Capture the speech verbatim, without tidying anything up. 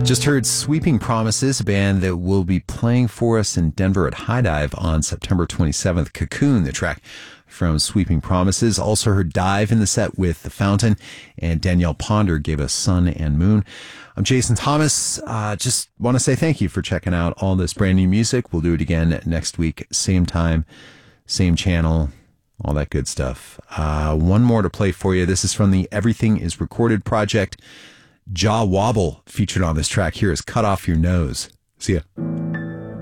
Just heard Sweeping Promises, a band that will be playing for us in Denver at High Dive on September twenty-seventh. Cocoon, the track from Sweeping Promises. Also heard Dive in the set with The Fountain, and Danielle Ponder gave us Sun and Moon. I'm Jason Thomas. Uh, just want to say thank you for checking out all this brand new music. We'll do it again next week, same time, same channel, all that good stuff. Uh, one more to play for you. This is from the Everything is Recorded project. Jaw Wobble featured on this track. Here is Cut Off Your Nose. See ya.